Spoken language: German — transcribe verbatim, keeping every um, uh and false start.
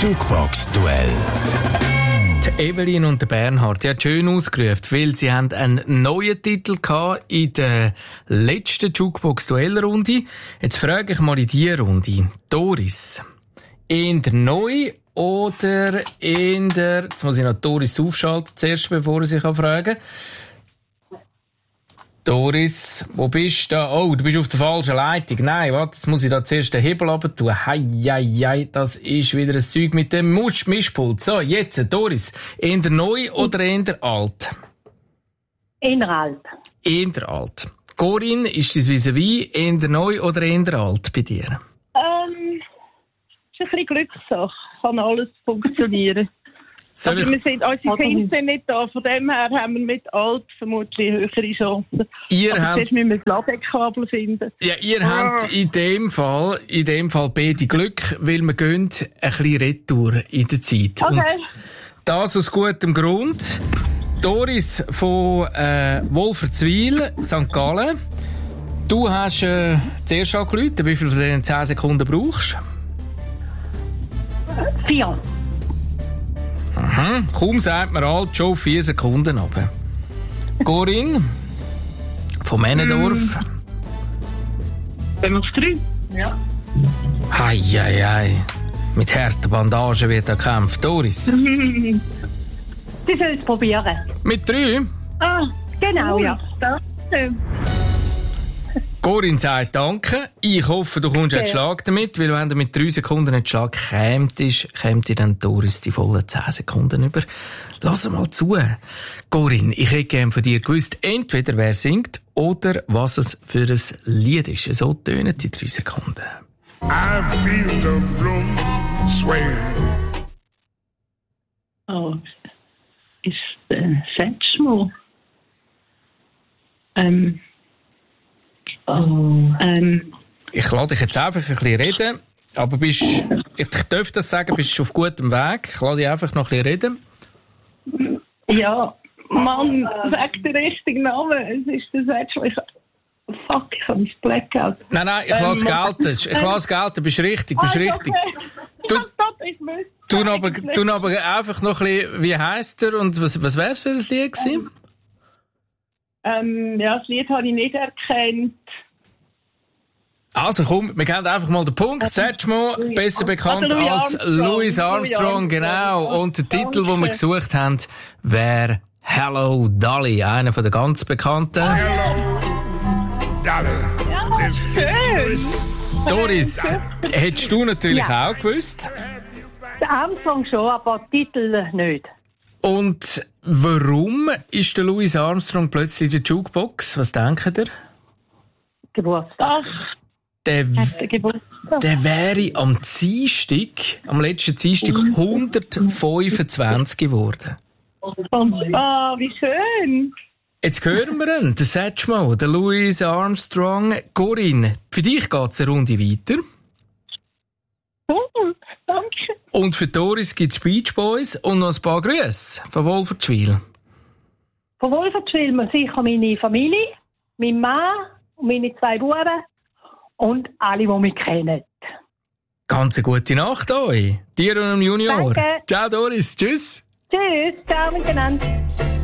Jukebox-Duell. Die Evelyn und der Bernhard, sie hat schön ausgerufen, weil sie haben einen neuen Titel gehabt in der letzten Jukebox-Duell-Runde. Jetzt frage ich mal in diese Runde. Doris, in der neu oder in der... Jetzt muss ich noch Doris aufschalten zuerst, bevor ich sie fragen kann. Doris, wo bist du? Oh, du bist auf der falschen Leitung. Nein, warte, jetzt muss ich da zuerst den Hebel runter tun. Hei, hei, hei, das ist wieder ein Zeug mit dem Musch- Mischpult. So, jetzt, Doris, in der neu oder in der alt? In der alt. In der alt. Corinne, ist das vis-à-vis in der neu oder in der alt bei dir? Ähm, ist ein bisschen Glückssache. Kann alles funktionieren. Soll Aber ich... wir sind, unsere Kinder sind nicht da, von dem her haben wir mit alt vermutlich höhere Chancen. Ihr Aber habt... zuerst müssen wir das Ladekabel finden. Ja, ihr Ah. habt in dem Fall, in dem Fall beide Glück, weil wir gehen ein bisschen retour in der Zeit. Okay. Und das aus gutem Grund. Doris von äh, Wolfertswil, Sankt Gallen. Du hast äh, zuerst angerufen, wie viel von diesen zehn Sekunden brauchst? Vier. Aha. Kaum sagt man alt, schon vier Sekunden runter. Corinne von Männendorf. Wenn wir auf drei? Ja. Hei, hei, hei. Mit harten Bandagen wird er kämpft. Doris. Sie sollen es probieren. Mit drei? Ah, genau, ja. Danke. Corinne sagt Danke. Ich hoffe, du kommst einen Ja. Schlag damit, weil wenn du mit drei Sekunden einen Schlag kämtest, kämt dann Doris die vollen zehn Sekunden über. Lass mal zu. Corinne, ich hätte gerne von dir gewusst, entweder wer singt oder was es für ein Lied ist. So tönen die drei Sekunden. I feel the bloom sway. Oh, ist äh, Setschmo. Ähm. Oh, ähm. Ich lade dich jetzt einfach ein bisschen reden, aber bist, ich darf das sagen, bist du auf gutem Weg. Ich lade dich einfach noch ein bisschen reden. Ja, Mann, sag den richtigen Namen. Es ist der Setschmo. Ich, fuck, ich habe mein Blackout. Nein, nein, ich lasse Ähm, gelten. Ich lasse gelten, bist richtig, bist Ah, richtig. okay. Du- Ja, das ist müsste. Tu aber, tu aber einfach noch ein bisschen, wie heisst er und was, was wär's für ein Lied gewesen? Ähm, ja, das Lied habe ich nicht erkannt. Also komm, wir geben einfach mal den Punkt. Setschmo, besser bekannt Also Louis als Armstrong. Louis Louis Armstrong, Armstrong. genau. Und der Titel, den wir Danke. gesucht haben, wäre Hello Dolly, einer von den ganz bekannten. Hello, Dolly. This Schön. Doris, hättest du natürlich Ja. auch gewusst. Der Armstrong schon, aber der Titel nicht. Und warum ist der Louis Armstrong plötzlich in der Jukebox? Was denkt ihr? Geburtstag. Der, Hat der Geburtstag. der wäre am Dienstag, am letzten Dienstag, hundertfünfundzwanzig geworden. Ah, wie schön. Jetzt hören wir ihn, den Setschmo, der Louis Armstrong. Corinne, für dich geht es eine Runde weiter. Cool, danke. Und für Doris gibt es Beach Boys und noch ein paar Grüße von Wolfertswil. Von Wolfertswil mir sicher meine Familie, mein Mann und meine zwei Buben und alle, die mich kennen. Ganz eine gute Nacht euch. Dir und dem Junior. Danke. Ciao Doris, tschüss. Tschüss, ciao miteinander.